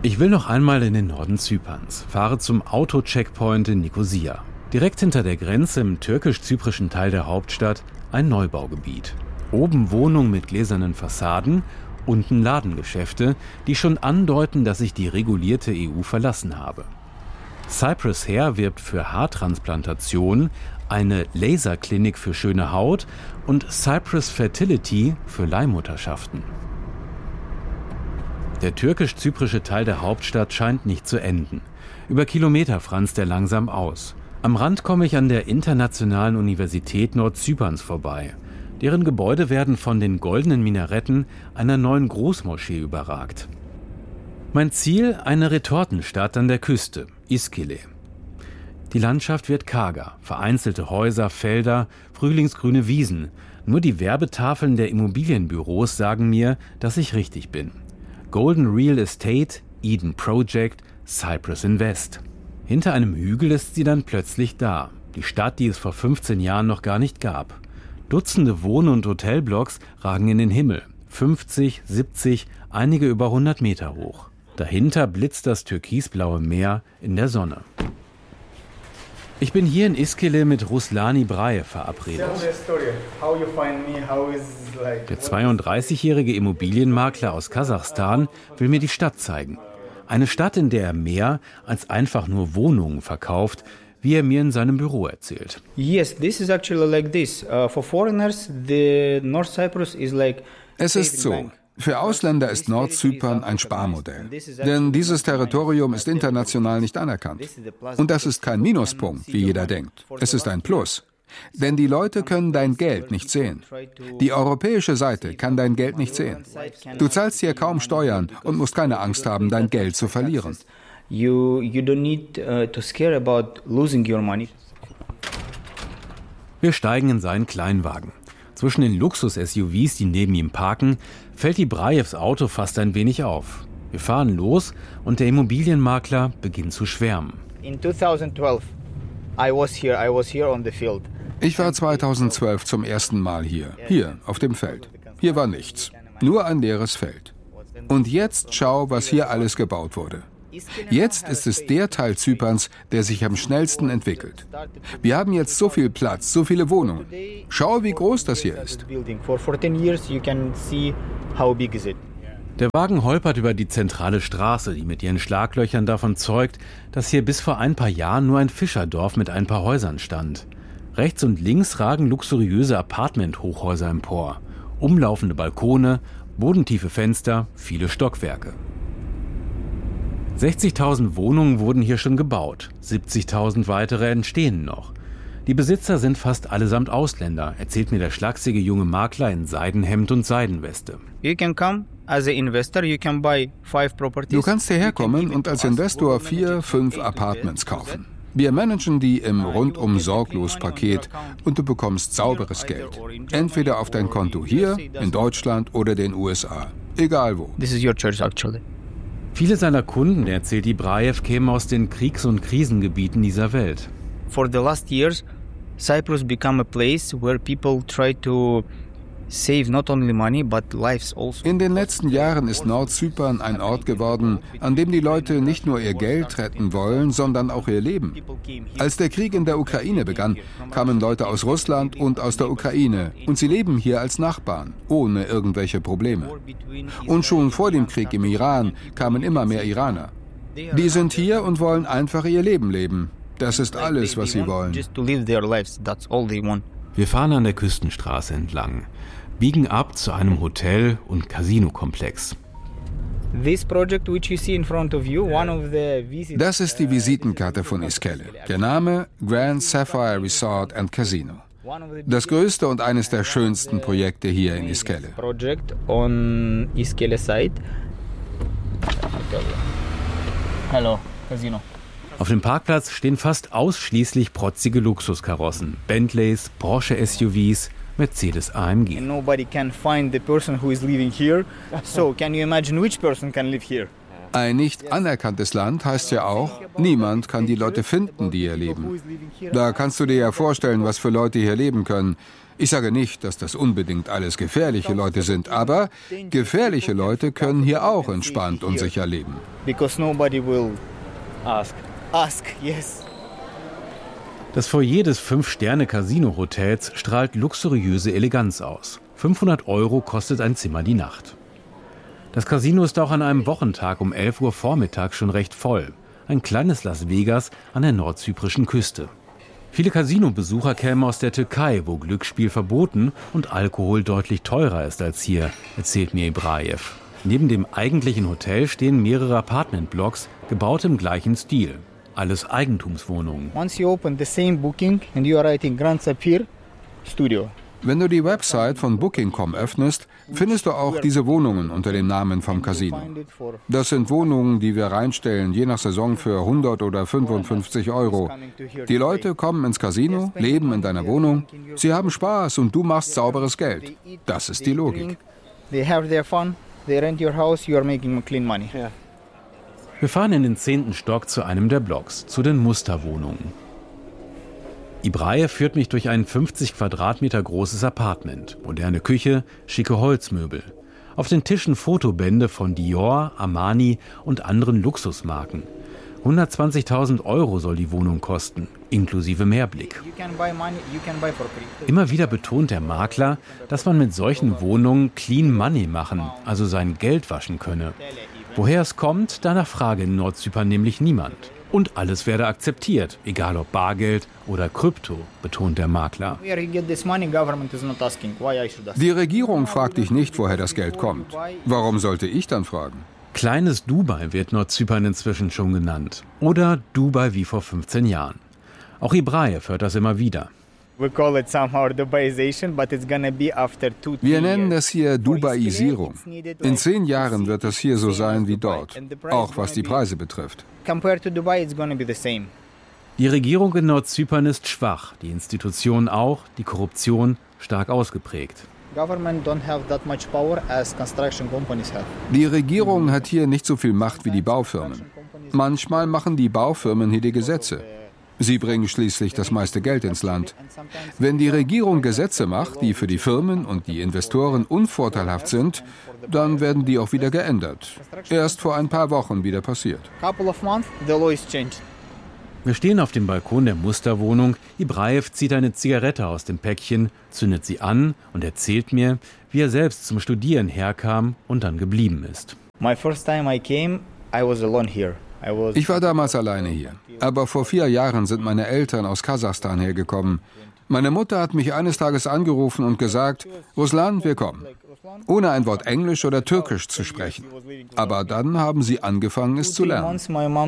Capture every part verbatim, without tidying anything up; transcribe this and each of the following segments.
Ich will noch einmal in den Norden Zyperns, fahre zum Auto-Checkpoint in Nikosia. Direkt hinter der Grenze im türkisch-zyprischen Teil der Hauptstadt ein Neubaugebiet. Oben Wohnungen mit gläsernen Fassaden, unten Ladengeschäfte, die schon andeuten, dass ich die regulierte E U verlassen habe. Cyprus Hair wirbt für Haartransplantation, eine Laserklinik für schöne Haut und Cyprus Fertility für Leihmutterschaften. Der türkisch-zyprische Teil der Hauptstadt scheint nicht zu enden. Über Kilometer franzt er langsam aus. Am Rand komme ich an der Internationalen Universität Nordzyperns vorbei. Deren Gebäude werden von den goldenen Minaretten einer neuen Großmoschee überragt. Mein Ziel, eine Retortenstadt an der Küste, Iskele. Die Landschaft wird karger, vereinzelte Häuser, Felder, frühlingsgrüne Wiesen. Nur die Werbetafeln der Immobilienbüros sagen mir, dass ich richtig bin. Golden Real Estate, Eden Project, Cyprus Invest. Hinter einem Hügel ist sie dann plötzlich da. Die Stadt, die es vor fünfzehn Jahren noch gar nicht gab. Dutzende Wohn- und Hotelblocks ragen in den Himmel. fünfzig, siebzig, einige über hundert Meter hoch. Dahinter blitzt das türkisblaue Meer in der Sonne. Ich bin hier in Iskele mit Ruslani Braev verabredet. Der zweiunddreißigjährige Immobilienmakler aus Kasachstan will mir die Stadt zeigen. Eine Stadt, in der er mehr als einfach nur Wohnungen verkauft, wie er mir in seinem Büro erzählt. Yes, this is actually like this. Uh, for foreigners, the North Cyprus is like. Es ist so. Für Ausländer ist Nordzypern ein Sparmodell. Denn dieses Territorium ist international nicht anerkannt. Und das ist kein Minuspunkt, wie jeder denkt. Es ist ein Plus. Denn die Leute können dein Geld nicht sehen. Die europäische Seite kann dein Geld nicht sehen. Du zahlst hier kaum Steuern und musst keine Angst haben, dein Geld zu verlieren. You, you don't need uh, to scare about losing your money. Wir steigen in seinen Kleinwagen. Zwischen den Luxus-S U Vs, die neben ihm parken, fällt die Braevs Auto fast ein wenig auf. Wir fahren los und der Immobilienmakler beginnt zu schwärmen. In twenty twelve, I was here. I was here on the field. Ich war zweitausendzwölf zum ersten Mal hier, hier auf dem Feld. Hier war nichts, nur ein leeres Feld. Und jetzt schau, was hier alles gebaut wurde. Jetzt ist es der Teil Zyperns, der sich am schnellsten entwickelt. Wir haben jetzt so viel Platz, so viele Wohnungen. Schau, wie groß das hier ist. Der Wagen holpert über die zentrale Straße, die mit ihren Schlaglöchern davon zeugt, dass hier bis vor ein paar Jahren nur ein Fischerdorf mit ein paar Häusern stand. Rechts und links ragen luxuriöse Apartment-Hochhäuser empor. Umlaufende Balkone, bodentiefe Fenster, viele Stockwerke. sechzigtausend Wohnungen wurden hier schon gebaut, siebzigtausend weitere entstehen noch. Die Besitzer sind fast allesamt Ausländer, erzählt mir der schlachsige junge Makler in Seidenhemd und Seidenweste. You can come as an investor, you can buy five properties. Du kannst hierher kommen und als Investor vier, fünf Apartments kaufen. Wir managen die im Rundum-Sorglos-Paket und du bekommst sauberes Geld. Entweder auf dein Konto hier, in Deutschland oder den U S A. Egal wo. This is your choice actually. Viele seiner Kunden, erzählt die Braev, kämen aus den Kriegs- und Krisengebieten dieser Welt. For the last years, Cyprus became a place where people try to save not only money but lives also. In den letzten Jahren ist Nordzypern ein Ort geworden, an dem die Leute nicht nur ihr Geld retten wollen, sondern auch ihr Leben. Als der Krieg in der Ukraine begann, kamen Leute aus Russland und aus der Ukraine und sie leben hier als Nachbarn, ohne irgendwelche Probleme. Und schon vor dem Krieg im Iran kamen immer mehr Iraner. Die sind hier und wollen einfach ihr Leben leben. Das ist alles, was sie wollen. Wir fahren an der Küstenstraße entlang, biegen ab zu einem Hotel- und Casinokomplex. Das ist die Visitenkarte von Iskele. Der Name Grand Sapphire Resort and Casino. Das größte und eines der schönsten Projekte hier in Iskele. Hello, Casino. Auf dem Parkplatz stehen fast ausschließlich protzige Luxuskarossen, Bentleys, Porsche S U Vs, Mercedes A M G. Nobody can find the person who is living here. So, can you imagine which person can live here? Ein nicht anerkanntes Land heißt ja auch, niemand kann die Leute finden, die hier leben. Da kannst du dir ja vorstellen, was für Leute hier leben können. Ich sage nicht, dass das unbedingt alles gefährliche Leute sind, aber gefährliche Leute können hier auch entspannt und sicher leben. Because nobody will ask. Ask, yes. Das Foyer des Fünf-Sterne-Casino-Hotels strahlt luxuriöse Eleganz aus. fünfhundert Euro kostet ein Zimmer die Nacht. Das Casino ist auch an einem Wochentag um elf Uhr vormittags schon recht voll. Ein kleines Las Vegas an der nordzyprischen Küste. Viele Casino-Besucher kämen aus der Türkei, wo Glücksspiel verboten und Alkohol deutlich teurer ist als hier, erzählt mir Ibrajew. Neben dem eigentlichen Hotel stehen mehrere Apartmentblocks, gebaut im gleichen Stil. Alles Eigentumswohnungen. Once you open the same booking and you are writing Grand Sapphire Studio. Wenn du die Website von Booking Punkt com öffnest, findest du auch diese Wohnungen unter dem Namen vom Casino. Das sind Wohnungen, die wir reinstellen, je nach Saison für hundert oder fünfundfünfzig Euro. Die Leute kommen ins Casino, leben in deiner Wohnung, sie haben Spaß und du machst sauberes Geld. Das ist die Logik. They have their fun, they rent your house, you are making clean money. Wir fahren in den zehnten Stock zu einem der Blocks, zu den Musterwohnungen. Ibrajew führt mich durch ein fünfzig Quadratmeter großes Apartment, moderne Küche, schicke Holzmöbel. Auf den Tischen Fotobände von Dior, Armani und anderen Luxusmarken. hundertzwanzigtausend Euro soll die Wohnung kosten, inklusive Mehrblick. Immer wieder betont der Makler, dass man mit solchen Wohnungen Clean Money machen, also sein Geld waschen könne. Woher es kommt, danach frage in Nordzypern nämlich niemand. Und alles werde akzeptiert, egal ob Bargeld oder Krypto, betont der Makler. Die Regierung fragt dich nicht, woher das Geld kommt. Warum sollte ich dann fragen? Kleines Dubai wird Nordzypern inzwischen schon genannt. Oder Dubai wie vor fünfzehn Jahren. Auch Ibrajew hört das immer wieder. We call it somehow Dubaization, but it's gonna be after two, Wir nennen das hier Dubaisierung. In zehn Jahren wird das hier so sein wie dort, auch was die Preise betrifft. Compared to Dubai, it's gonna be the same. Die Regierung in Nordzypern ist schwach, die Institutionen auch, die Korruption stark ausgeprägt. Government don't have that much power as construction companies have. Die Regierung hat hier nicht so viel Macht wie die Baufirmen. Manchmal machen die Baufirmen hier die Gesetze. Sie bringen schließlich das meiste Geld ins Land. Wenn die Regierung Gesetze macht, die für die Firmen und die Investoren unvorteilhaft sind, dann werden die auch wieder geändert. Erst vor ein paar Wochen wieder passiert. Wir stehen auf dem Balkon der Musterwohnung. Ibrajew zieht eine Zigarette aus dem Päckchen, zündet sie an und erzählt mir, wie er selbst zum Studieren herkam und dann geblieben ist. My first time I came, I was alone here. Ich war damals alleine hier. Aber vor vier Jahren sind meine Eltern aus Kasachstan hergekommen. Meine Mutter hat mich eines Tages angerufen und gesagt, Ruslan, wir kommen. Ohne ein Wort Englisch oder Türkisch zu sprechen. Aber dann haben sie angefangen, es zu lernen.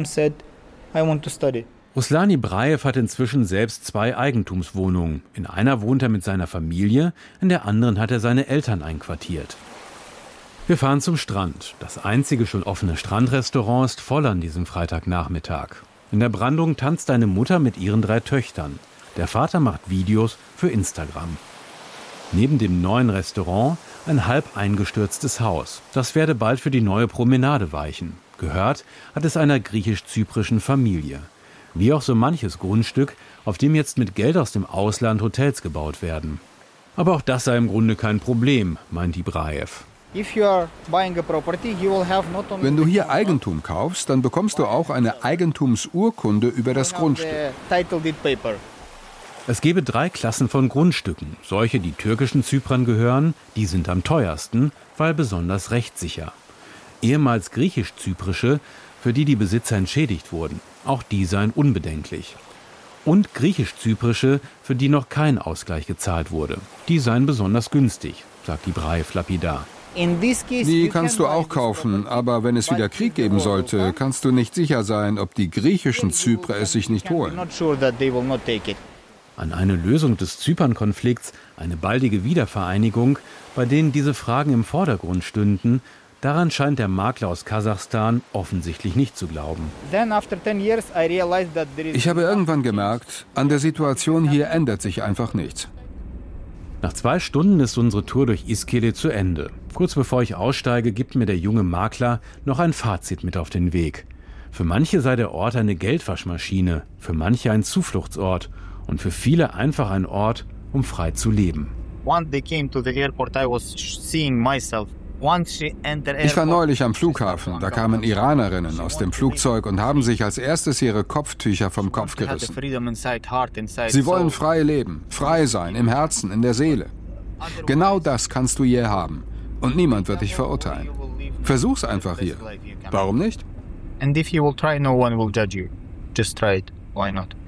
Ruslan Ibrajew hat inzwischen selbst zwei Eigentumswohnungen. In einer wohnt er mit seiner Familie, in der anderen hat er seine Eltern einquartiert. Wir fahren zum Strand. Das einzige schon offene Strandrestaurant ist voll an diesem Freitagnachmittag. In der Brandung tanzt eine Mutter mit ihren drei Töchtern. Der Vater macht Videos für Instagram. Neben dem neuen Restaurant ein halb eingestürztes Haus. Das werde bald für die neue Promenade weichen. Gehört hat es einer griechisch-zyprischen Familie. Wie auch so manches Grundstück, auf dem jetzt mit Geld aus dem Ausland Hotels gebaut werden. Aber auch das sei im Grunde kein Problem, meint Ibrajew. Wenn du hier Eigentum kaufst, dann bekommst du auch eine Eigentumsurkunde über das Grundstück. Es gebe drei Klassen von Grundstücken. Solche, die türkischen Zyprern gehören, die sind am teuersten, weil besonders rechtssicher. Ehemals griechisch-zyprische, für die die Besitzer entschädigt wurden. Auch die seien unbedenklich. Und griechisch-zyprische, für die noch kein Ausgleich gezahlt wurde. Die seien besonders günstig, sagt Ibrajew lapidar. Die kannst du auch kaufen, aber wenn es wieder Krieg geben sollte, kannst du nicht sicher sein, ob die griechischen Zyprer es sich nicht holen. An eine Lösung des Zypern-Konflikts, eine baldige Wiedervereinigung, bei denen diese Fragen im Vordergrund stünden, daran scheint der Makler aus Kasachstan offensichtlich nicht zu glauben. Ich habe irgendwann gemerkt, an der Situation hier ändert sich einfach nichts. Nach zwei Stunden ist unsere Tour durch Iskele zu Ende. Kurz bevor ich aussteige, gibt mir der junge Makler noch ein Fazit mit auf den Weg. Für manche sei der Ort eine Geldwaschmaschine, für manche ein Zufluchtsort und für viele einfach ein Ort, um frei zu leben. Ich war neulich am Flughafen. Da kamen Iranerinnen aus dem Flugzeug und haben sich als erstes ihre Kopftücher vom Kopf gerissen. Sie wollen frei leben, frei sein, im Herzen, in der Seele. Genau das kannst du hier haben. Und niemand wird dich verurteilen. Versuch's einfach hier. Warum nicht? And if you will try, no one will judge you. Just try it. Why not?